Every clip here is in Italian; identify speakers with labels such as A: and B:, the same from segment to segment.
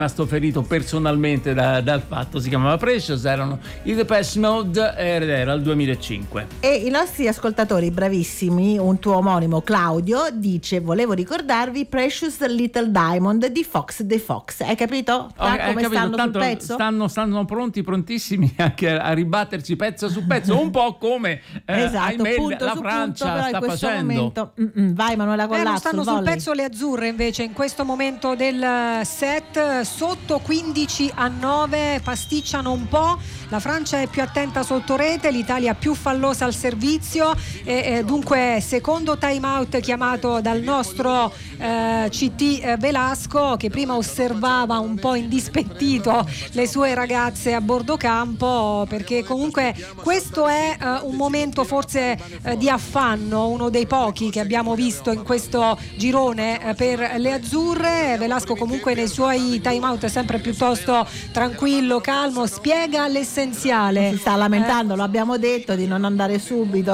A: rimasto ferito personalmente dal fatto. Si chiamava Precious, erano i Depeche Mode ed era il 2005.
B: E i nostri ascoltatori bravissimi, un tuo omonimo Claudio dice: volevo ricordarvi Precious Little Diamond di Fox the Fox. Hai capito? Come stanno sul pezzo?
A: Stanno prontissimi anche a ribatterci pezzo su pezzo, un po' come
B: esatto, punto
A: la
B: su
A: Francia
B: punto, però
A: sta
B: in questo
A: facendo.
B: Momento, vai Manuela Collazzo.
C: Stanno sul pezzo le azzurre invece in questo momento del set, sotto 15-9, pasticciano un po'. La Francia è più attenta sotto rete, l'Italia più fallosa al servizio, dunque secondo time out chiamato dal nostro CT Velasco, che prima osservava un po' indispettito le sue ragazze a bordo campo, perché comunque questo è un momento forse di affanno, uno dei pochi che abbiamo visto in questo girone per le azzurre. Velasco comunque nei suoi time out è sempre piuttosto tranquillo, calmo, spiega l'essenziale.
B: Si sta lamentando, lo abbiamo detto, di non andare subito.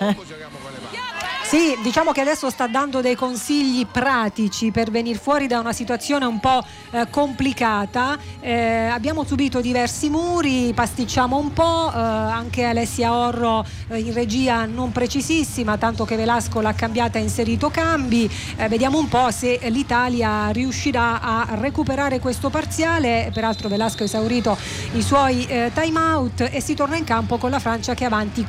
C: Sì, diciamo che adesso sta dando dei consigli pratici per venire fuori da una situazione un po' complicata. Abbiamo subito diversi muri, pasticciamo un po', anche Alessia Orro in regia non precisissima, tanto che Velasco l'ha cambiata e inserito cambi. Vediamo un po' se l'Italia riuscirà a recuperare questo parziale. Peraltro Velasco ha esaurito i suoi time out e si torna in campo con la Francia che è avanti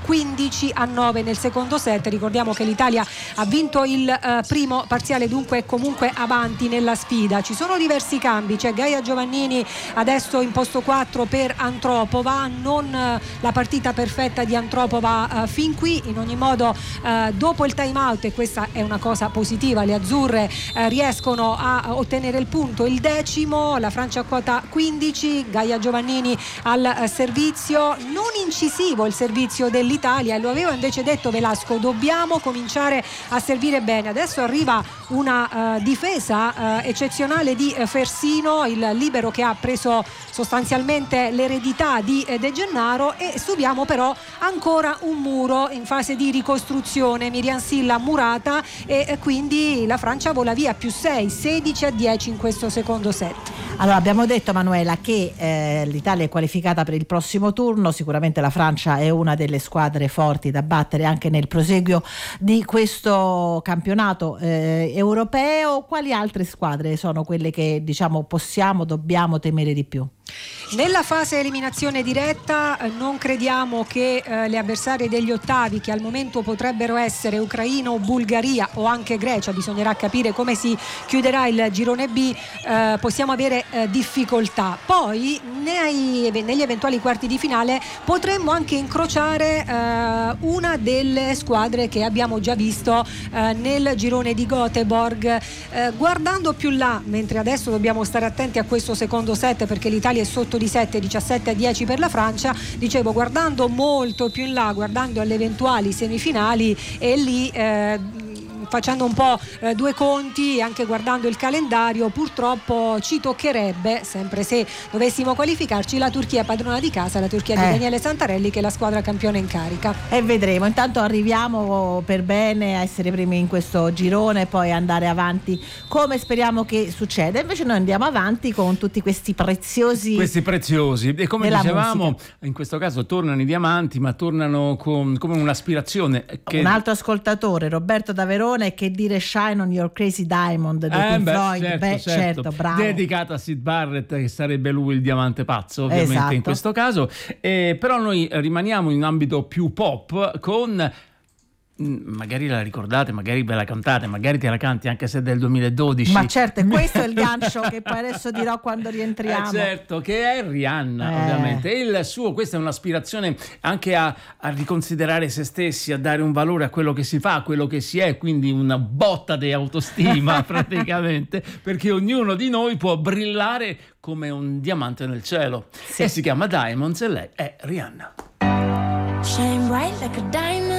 C: 15-9 nel secondo set. Ricordiamo che l'Italia ha vinto il primo parziale, dunque è comunque avanti nella sfida. Ci sono diversi cambi, c'è Gaia Giovannini adesso in posto 4 per Antropova, non la partita perfetta di Antropova fin qui. In ogni modo dopo il time out, e questa è una cosa positiva, le azzurre riescono a ottenere il punto, il 10°, la Francia a quota 15, Gaia Giovannini al servizio. Non incisivo il servizio dell'Italia, lo aveva invece detto Velasco, dobbiamo cominciare a servire bene. Adesso arriva una difesa eccezionale di Fersino, il libero che ha preso sostanzialmente l'eredità di De Gennaro, e subiamo però ancora un muro in fase di ricostruzione. Miriam Silla murata e quindi la Francia vola via più 6, 16-10 in questo secondo set.
B: Allora, abbiamo detto, Manuela, che l'Italia è qualificata per il prossimo turno. Sicuramente la Francia è una delle squadre forti da battere anche nel proseguio di questo campionato europeo. Quali altre squadre sono quelle che, diciamo, dobbiamo temere di più?
C: Nella fase eliminazione diretta non crediamo che le avversarie degli ottavi, che al momento potrebbero essere Ucraina o Bulgaria o anche Grecia, bisognerà capire come si chiuderà il girone B, possiamo avere difficoltà. Poi negli eventuali quarti di finale potremmo anche incrociare una delle squadre che abbiamo già visto nel girone di Göteborg. Guardando più là, mentre adesso dobbiamo stare attenti a questo secondo set perché l'Italia è sotto di 7, 17-10 per la Francia, dicevo, guardando molto più in là, guardando alle eventuali semifinali, e lì facendo un po' due conti, anche guardando il calendario, purtroppo ci toccherebbe, sempre se dovessimo qualificarci, la Turchia padrona di casa, la Turchia di Daniele Santarelli, che è la squadra campione in carica.
B: E vedremo, intanto arriviamo per bene a essere primi in questo girone e poi andare avanti come speriamo che succeda. Invece noi andiamo avanti con tutti questi preziosi
A: e come dicevamo
B: musica.
A: In questo caso tornano i diamanti, ma tornano come un'aspirazione che...
B: Un altro ascoltatore, Roberto da Verona, e che dire Shine on Your Crazy Diamond di Pink Floyd. Certo, bravo.
A: Dedicata a Syd Barrett, che sarebbe lui il diamante pazzo ovviamente, esatto, in questo caso. Però noi rimaniamo in ambito più pop con... magari la ricordate, magari ve la cantate, magari te la canti anche se è del 2012.
B: Ma certo, e questo è il gancio che poi adesso dirò quando rientriamo.
A: Certo, che è Rihanna, ovviamente. Questa è un'aspirazione anche a riconsiderare se stessi, a dare un valore a quello che si fa, a quello che si è, quindi una botta di autostima praticamente, perché ognuno di noi può brillare come un diamante nel cielo. Sì. E si chiama Diamonds e lei è Rihanna.
D: Shine bright like a diamond.